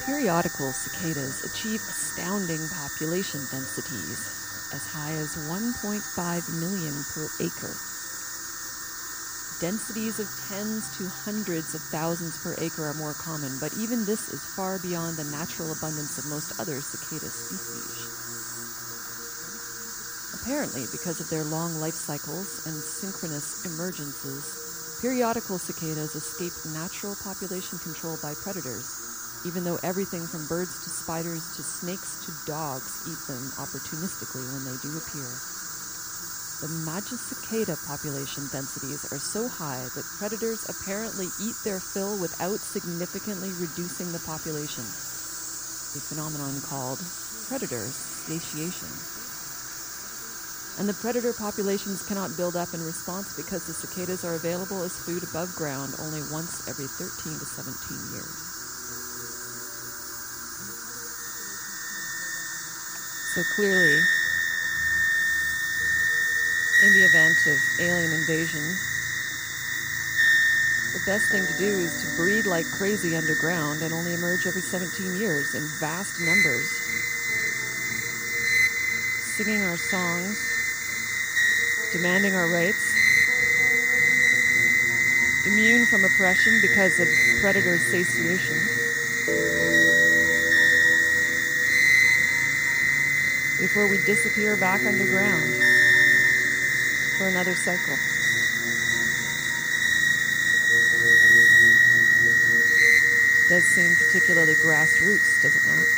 Periodical cicadas achieve astounding population densities, as high as 1.5 million per acre. Densities of tens to hundreds of thousands per acre are more common, but even this is far beyond the natural abundance of most other cicada species. Apparently, because of their long life cycles and synchronous emergences, periodical cicadas escape natural population control by predators, even though everything from birds to spiders to snakes to dogs eat them opportunistically when they do appear. The Magicicada population densities are so high that predators apparently eat their fill without significantly reducing the population, a phenomenon called predator satiation. And the predator populations cannot build up in response because the cicadas are available as food above ground only once every 13 to 17 years. So clearly, in the event of alien invasion, the best thing to do is to breed like crazy underground and only emerge every 17 years in vast numbers, singing our songs, demanding our rights, immune from oppression because of predator satiation, before we disappear back underground for another cycle. Does seem particularly grassroots, does it not?